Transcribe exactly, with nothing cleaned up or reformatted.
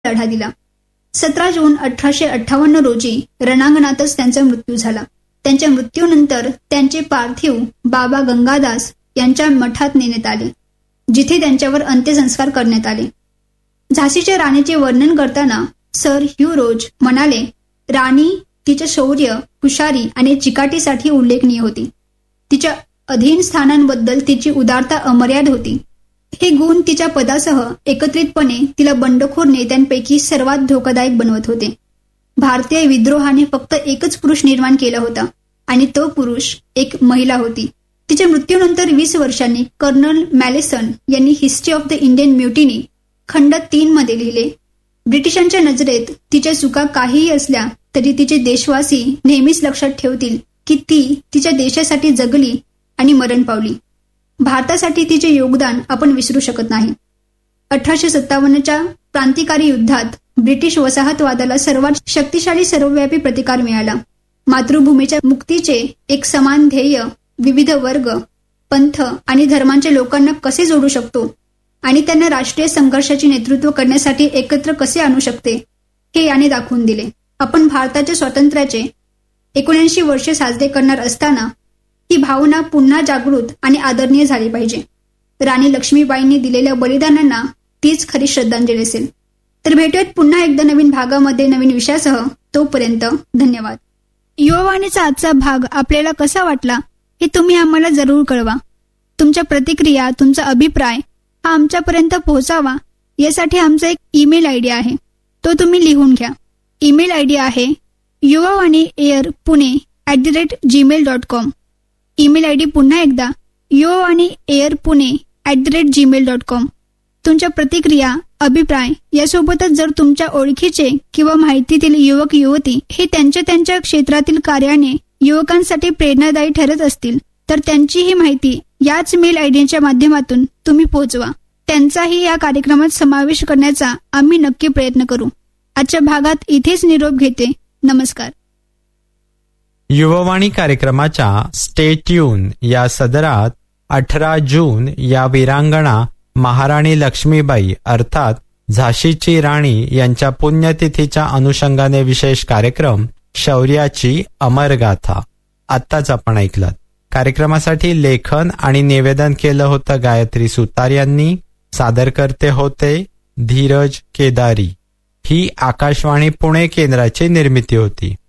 लढा दिला. सतरा जून अठराशे अठ्ठावन्न रोजी रणांगणातच त्यांचा मृत्यू झाला. त्यांच्या मृत्यूनंतर त्यांचे पार्थिव बाबा गंगादास यांच्या मठात नेण्यात आले, जिथे त्यांच्यावर अंत्यसंस्कार करण्यात आले. झाशीच्या राणीचे वर्णन करताना सर ह्यू रोज म्हणाले, राणी तिच्या शौर्य, हुशारी आणि चिकाटीसाठी उल्लेखनीय होती. तिच्या अधीन स्थानांबद्दल तिची उदारता अमर्याद होती. हे गुण तिच्या पदासह एकत्रितपणे तिला बंडखोर नेत्यांपैकी सर्वात धोकादायक बनवत होते. भारतीय विद्रोहाने फक्त एकच पुरुष निर्माण केला होता आणि तो पुरुष एक महिला होती. तिच्या मृत्यूनंतर वीस वर्षांनी कर्नल मॅलेसन यांनी history of the Indian mutiny खंड तीन मध्ये लिहिले, ब्रिटिशांच्या नजरेत तिच्या चुका काहीही असल्या तरी तिचे देशवासी नेहमीच लक्षात ठेवतील की ती तिच्या देशासाठी जगली आणि मरण पावली. भारतासाठी तिचे योगदान आपण विसरू शकत नाही. अठराशे सत्तावन्नच्या क्रांतिकारी युद्धात ब्रिटिश वसाहतवादाला सर्वात शक्तिशाली सर्वव्यापी प्रतिकार मिळाला. मातृभूमीच्या मुक्तीचे एक समान ध्येय विविध वर्ग, पंथ आणि धर्मांच्या लोकांना कसे जोडू शकतो आणि त्यांना राष्ट्रीय संघर्षाचे नेतृत्व करण्यासाठी एकत्र कसे आणू शकते हे याने दाखवून दिले. आपण भारताच्या स्वातंत्र्याचे एकोणऐंशी वर्षे साजरे करणार असताना ही भावना पुन्हा जागृत आणि आदरणीय झाली पाहिजे. राणी लक्ष्मीबाईंनी दिलेल्या बलिदानांना तीच खरी श्रद्धांजली असेल. तर भेटूयात पुन्हा एकदा नवीन भागामध्ये नवीन विषयासह. तोपर्यंत धन्यवाद. युवावाणीचा आजचा भाग आपल्याला कसा वाटला हे तुम्ही आम्हाला जरूर कळवा. तुमच्या प्रतिक्रिया, तुमचा अभिप्राय हा आमच्यापर्यंत पोहोचावा यासाठी आमचा एक ईमेल आयडी आहे, तो तुम्ही लिहून घ्या. ईमेल आयडी आहे Yuvavani air Pune at the rate Gmail dot com. Email ID पुन्हा एकदा Yuvavani air Pune at the rate Gmail dot com. तुमच्या प्रतिक्रिया, अभिप्राय यासोबतच जर तुमच्या ओळखीचे किंवा माहितीतील युवक युवती हे त्यांच्या त्यांच्या क्षेत्रातील कार्याने युवकांसाठी प्रेरणादायी ठरत असतील तर त्यांचीही माहिती याच मेल आयडीच्या माध्यमातून तुम्ही पोहोचवा. त्यांचाही या कार्यक्रमात समावेश करण्याचा आम्ही नक्की प्रयत्न करू. आजच्या भागात इथेच निरोप घेते. नमस्कार. युववाणी कार्यक्रमाच्या स्टे ट्यून या सदरात अठरा जून या वीरांगणा महाराणी लक्ष्मीबाई अर्थात झाशीची राणी यांच्या पुण्यतिथीच्या अनुषंगाने विशेष कार्यक्रम शौर्याची अमरगाथा आत्ताच आपण ऐकलात. कार्यक्रमासाठी लेखन आणि निवेदन केलं होतं गायत्री सुतार यांनी. सादरकर्ते होते धीरज केदारी. ही आकाशवाणी पुणे केंद्राची निर्मिती होती.